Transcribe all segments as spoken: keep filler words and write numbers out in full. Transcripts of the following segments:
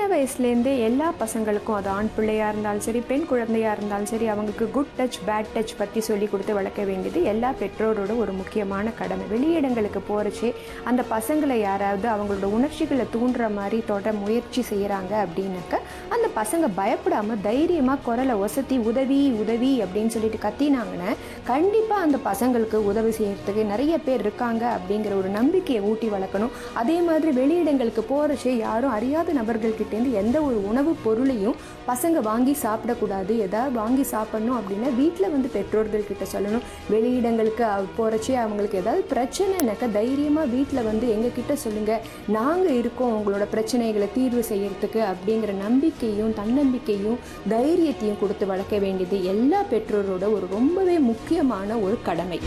வயசுலேருந்தே எல்லா பசங்களுக்கும், அது ஆண் பிள்ளையாக இருந்தாலும் சரி, பெண் குழந்தையாக இருந்தாலும் சரி, அவங்களுக்கு குட் டச் பேட் டச் பற்றி சொல்லி கொடுத்து வளர்க்க வேண்டியது எல்லா பெற்றோரோட ஒரு முக்கியமான கடமை. வெளியிடங்களுக்கு போகிறச்சே அந்த பசங்களை யாராவது அவங்களோட உணர்ச்சிகளை தூண்டுற மாதிரி தொட முயற்சி செய்கிறாங்க அப்படின்னாக்க அந்த பசங்க பயப்படாமல் தைரியமாக குரலை ஒசத்தி உதவி உதவி அப்படின்னு சொல்லிட்டு கத்தினாங்கன்னா கண்டிப்பாக அந்த பசங்களுக்கு உதவி செய்யறதுக்கு நிறைய பேர் இருக்காங்க அப்படிங்கிற ஒரு நம்பிக்கையை ஊட்டி வளர்க்கணும். அதே மாதிரி வெளியிடங்களுக்கு போகிறச்சே யாரும் அறியாத நபர்கள்கிட்டேருந்து எந்த ஒரு உணவுப் பொருளையும் பசங்க வாங்கி சாப்பிடக்கூடாது. எதாவது வாங்கி சாப்பிடணும் அப்படின்னா வீட்டில் வந்து பெற்றோர்கள்கிட்ட சொல்லணும். வெளியிடங்களுக்கு போகிறச்சே அவங்களுக்கு ஏதாவது பிரச்சனைனாக்கா தைரியமாக வீட்டில் வந்து எங்ககிட்ட சொல்லுங்கள், நாங்கள் இருக்கோம் உங்களோட பிரச்சனைகளை தீர்வு செய்யறதுக்கு அப்படிங்கிற நம்பிக்கையும் தன்னம்பிக்கையும் தைரியத்தையும் கொடுத்து வளர்க்க வேண்டியது எல்லா பெற்றோரோட ஒரு ரொம்பவே முக்கியமான ஒரு கடமை.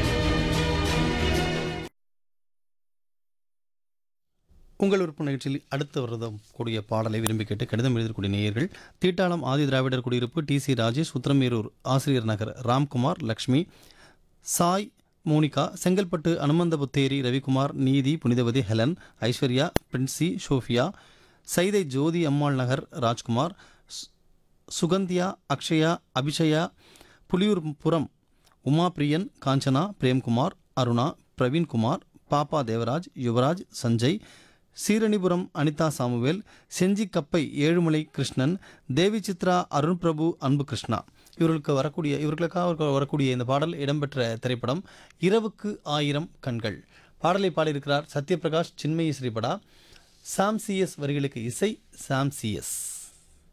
உங்கள் விருப்ப நிகழ்ச்சியில் அடுத்து வருடம் கூடிய பாடலை விரும்பி கேட்டு கடிதம் எழுதக்கூடிய நேயர்கள்: தீட்டாளம் ஆதி திராவிடர் குடியிருப்பு டி சி ராஜேஷ், உத்தரமேரூர் ஆசிரியர் நகர் ராம்குமார், லக்ஷ்மி, சாய், மோனிகா, செங்கல்பட்டு அனுமந்தபுத்தேரி ரவிக்குமார், நீதி, புனிதவதி, ஹெலன், ஐஸ்வர்யா, பிரின்சி, ஷோஃபியா, சைதை ஜோதி அம்மாள் நகர் ராஜ்குமார், சுகந்தியா, அக்ஷயா, அபிஷயா, புலியூர்புரம் உமாபிரியன், காஞ்சனா, பிரேம்குமார், அருணா, பிரவீன்குமார், பாப்பா தேவராஜ், யுவராஜ், சஞ்சய், சீரணிபுரம் அனிதா சாமுவேல், செஞ்சிக்கப்பை ஏழுமலை கிருஷ்ணன், தேவி சித்ரா, அருண் பிரபு, அன்பு கிருஷ்ணா இவர்களுக்கு வரக்கூடிய இவர்களுக்காக வரக்கூடிய இந்த பாடல் இடம்பெற்ற திரைப்படம் இரவுக்கு ஆயிரம் கண்கள். பாடலை பாடியிருக்கிறார் சத்யபிரகாஷ், சின்மயி ஸ்ரீபடா. சாம் சி எஸ் வரிகளுக்கு இசை சாம் சி எஸ்.